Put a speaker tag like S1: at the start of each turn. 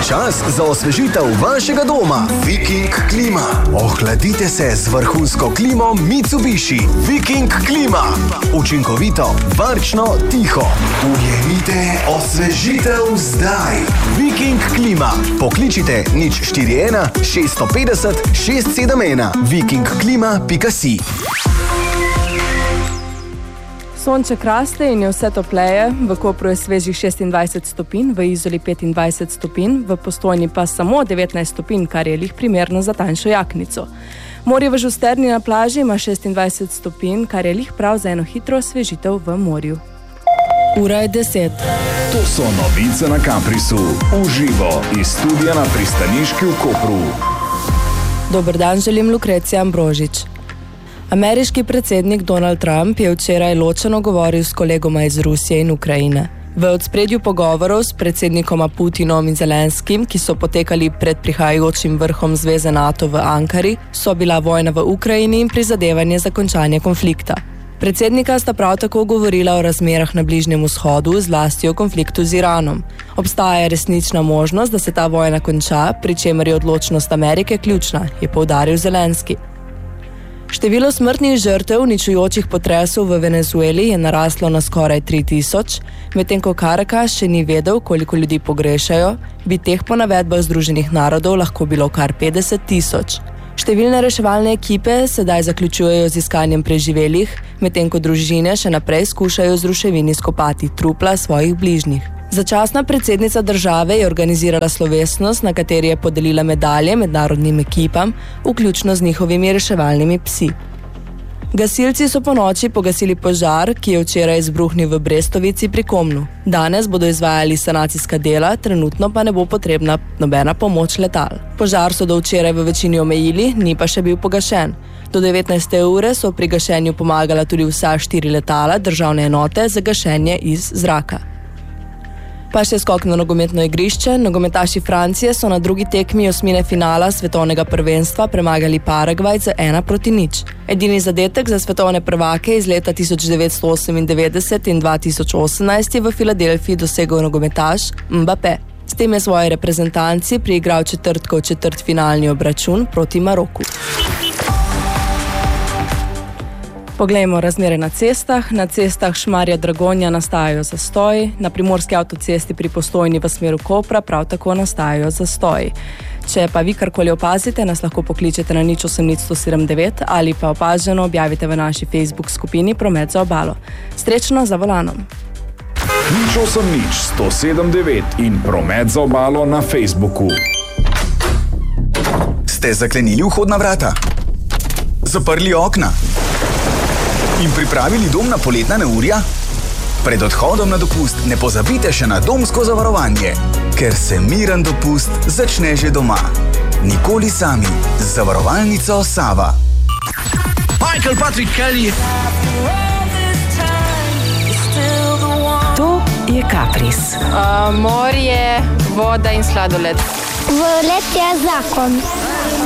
S1: čas za osvežitev vašega doma. Viking klima. Ohladite se z vrhunsko klimo Mitsubishi. Viking klima. Učinkovito, varčno, tiho. Ujemite osvežitev zdaj. Viking klima. Pokličite 041 650 671. vikingklima.si.
S2: Sonček raste in je vse topleje, v Kopru je svežih 26 stopinj, v Izoli 25 stopinj, v Postojni pa samo 19 stopinj, kar je lih primerno za tanjšo jaknico. Morje v Žusterni na plaži ima 26 stopinj, kar je lih prav za eno hitro osvežitev v morju. Ura je 10.
S3: To so novice na Caprisu, uživo iz studia na pristaniški v Kopru.
S2: Dober dan želim, Lukrecija Ambrožič. Ameriški predsednik Donald Trump je včeraj ločeno govoril s kolegoma iz Rusije in Ukrajine. V ospredju pogovorov s predsednikoma Putinom in Zelenskim, ki so potekali pred prihajajočim vrhom Zveze NATO v Ankari, so bila vojna v Ukrajini in prizadevanje za končanje konflikta. Predsednika sta prav tako govorila o razmerah na Bližnjem vzhodu, zlasti o konfliktu z Iranom. Obstaja resnična možnost, da se ta vojna konča, pri čemer je odločnost Amerike ključna, je poudaril Zelenski. Število smrtnih žrtev uničujočih potresov v Venezueli je naraslo na skoraj 3000, medtem ko Caracas še ni vedel, koliko ljudi pogrešajo, bi teh po navedbah Združenih narodov lahko bilo kar 50 000. Številne reševalne ekipe sedaj zaključujejo z iskanjem preživelih, medtem ko družine še naprej skušajo z ruševini skopati trupla svojih bližnjih. Začasna predsednica države je organizirala slovesnost, na kateri je podelila medalje mednarodnim ekipam, vključno z njihovimi reševalnimi psi. Gasilci so ponoči pogasili požar, ki je včeraj izbruhnil v Brestovici pri Komnu. Danes bodo izvajali sanacijska dela, trenutno pa ne bo potrebna nobena pomoč letal. Požar so do včeraj v večini omejili, ni pa še bil pogašen. Do 19. ure so pri gašenju pomagala tudi vsa 4 letala državne enote za gašenje iz zraka. Pa še skok na nogometno igrišče. Nogometaši Francije so na drugi tekmi osmine finala svetovnega prvenstva premagali Paragvaj z 1-0. Edini zadetek za svetovne prvake iz leta 1998 in 2018 je v Filadelfiji dosegel nogometaš Mbappé. S tem je svoji reprezentanci priigral četrtkov četrtfinalni obračun proti Maroku. Poglejmo razmere na cestah. Na cestah Šmarja-Dragonja nastajajo zastoji, na primorski avtocesti pri Postojni v smeru Kopra prav tako nastajajo zastoji. Če pa vi karkoli opazite, nas lahko pokličete na 08179 ali pa opaženo objavite v naši Facebook skupini Promet za obalo. Srečno za volanom.
S3: 08179 in Promet za obalo na Facebooku.
S1: Ste zaklenili vhodna vrata? Zaprli okna? In pripravili dom na poletna neurja? Pred odhodom na dopust ne pozabite še na domsko zavarovanje, ker se miren dopust začne že doma. Nikoli sami z zavarovalnico Sava.
S4: Michael Patrick Kelly.
S5: To je Capris.
S6: Morje, voda in sladoled.
S7: Led je zakon.